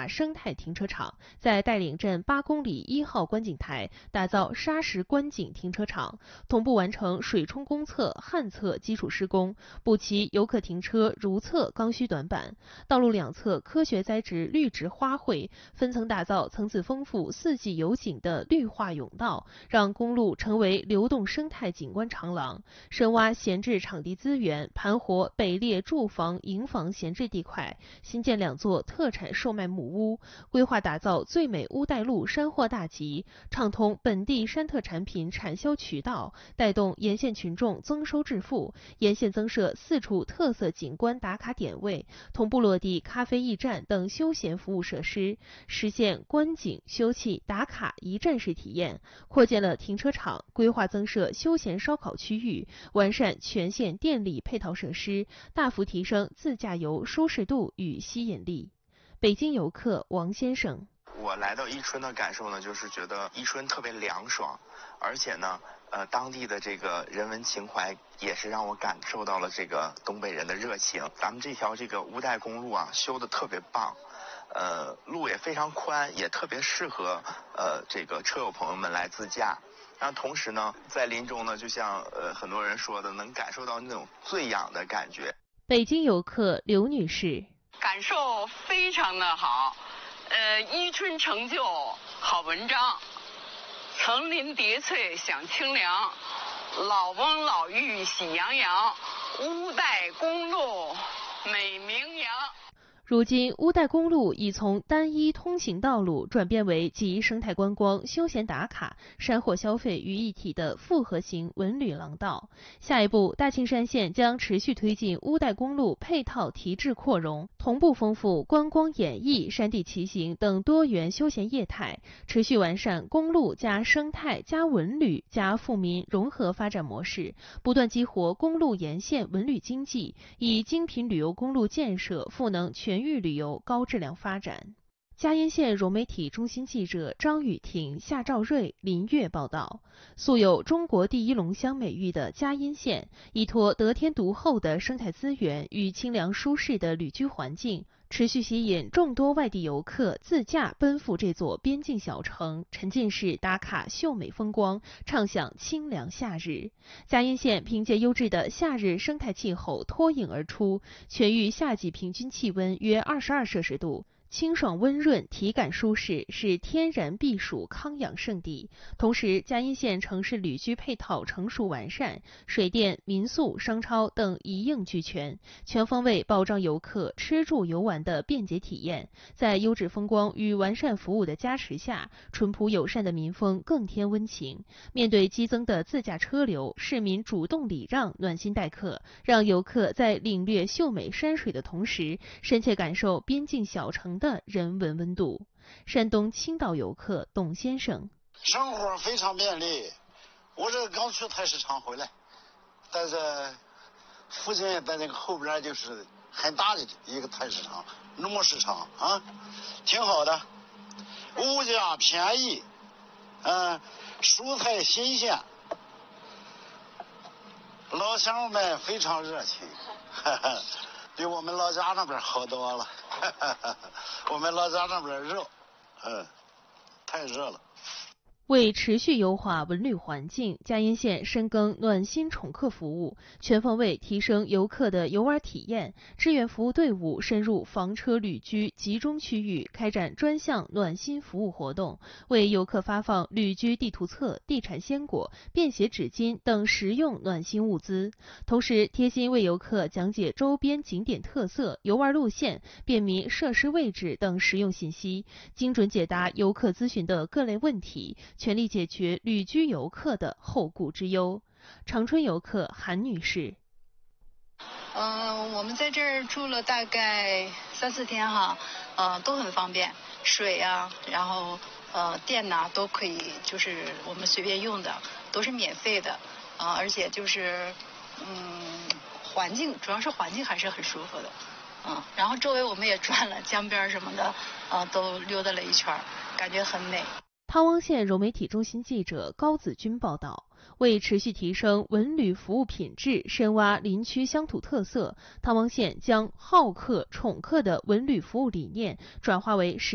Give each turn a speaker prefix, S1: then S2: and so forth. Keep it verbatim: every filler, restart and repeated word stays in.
S1: 大生态停车场，在带领镇八公里一号观景台打造砂石观景停车场，同步完成水冲公厕、旱厕基础施工，补齐游客停车如厕刚需短板。道路两侧科学栽植绿植花卉，分层打造层次丰富、四季有景的绿化甬道，让公路成为流动生态景观长廊。深挖闲置场地资源，盘活北列住房、营房闲置地块，新建两座特产售卖木屋，规划打造最美乌带路山货大集，畅通本地山特产品产销渠道，带动沿线群众增收致富。沿线增设四处特色景观打卡点位，同步落地咖啡驿站等休闲服务设施，实现观景、休憩、打卡一站式体验。扩建了停车场，规划增设休闲烧烤区域，完善全县电力配套设施，大幅提升自驾游舒适度与吸引力。北京游客王先生：
S2: 我来到伊春的感受呢，就是觉得伊春特别凉爽，而且呢，呃，当地的这个人文情怀也是让我感受到了这个东北人的热情。咱们这条这个乌带公路啊，修的特别棒，呃，路也非常宽，也特别适合呃这个车友朋友们来自驾。那同时呢，在林中呢，就像呃很多人说的，能感受到那种醉氧的感觉。
S1: 北京游客刘女士：
S3: 感受非常的好，呃，伊春成就好文章，层林叠翠享清凉，老翁老妪喜洋洋，乌带公路美名扬。
S1: 如今，乌带公路已从单一通行道路转变为集生态观光、休闲打卡、山货消费于一体的复合型文旅廊道。下一步，大庆山县将持续推进乌带公路配套提质扩容，同步丰富观光演艺、山地骑行等多元休闲业态，持续完善公路加生态加文旅加富民融合发展模式，不断激活公路沿线文旅经济，以精品旅游公路建设赋能全域旅游高质量发展。嘉荫县融媒体中心记者张雨婷、夏兆瑞、林月报道，素有中国第一龙乡美誉的嘉荫县，依托得天独厚的生态资源与清凉舒适的旅居环境，持续吸引众多外地游客自驾奔赴这座边境小城，沉浸式打卡秀美风光，畅享清凉夏日。嘉荫县凭借优质的夏日生态气候脱颖而出，全域夏季平均气温约二十二摄氏度。清爽温润，体感舒适，是天然避暑康养胜地。同时，嘉荫县城市旅居配套成熟完善，水电、民宿、商超等一应俱全，全方位保障游客吃住游玩的便捷体验。在优质风光与完善服务的加持下，淳朴友善的民风更添温情。面对激增的自驾车流，市民主动礼让，暖心待客，让游客在领略秀美山水的同时，深切感受边境小城的人文温度。山东青岛游客董先生：
S4: 生活非常便利，我这刚去菜市场回来，但是附近在那个后边就是很大的一个菜市场，农贸市场啊，挺好的，物价便宜，嗯、呃，蔬菜新鲜，老乡们非常热情，呵呵，比我们老家那边好多了。我们老家那边热，嗯，太热了。
S1: 为持续优化文旅环境，嘉荫县深耕暖心宠客服务，全方位提升游客的游玩体验。志愿服务队伍深入房车旅居集中区域，开展专项暖心服务活动，为游客发放旅居地图册、地产鲜果、便携纸巾等实用暖心物资。同时，贴心为游客讲解周边景点特色、游玩路线、便民设施位置等实用信息，精准解答游客咨询的各类问题，全力解决旅居游客的后顾之忧。长春游客韩女士：
S5: 嗯、呃，我们在这儿住了大概三四天哈，呃，都很方便，水啊，然后呃电呐、啊、都可以，就是我们随便用的，都是免费的啊、呃，而且就是嗯，环境主要是环境还是很舒服的，嗯，然后周围我们也转了江边什么的，啊、呃，都溜达了一圈，感觉很美。
S1: 汤汪县融媒体中心记者高子军报道，为持续提升文旅服务品质，深挖林区乡土特色，汤汪县将好客宠客的文旅服务理念转化为实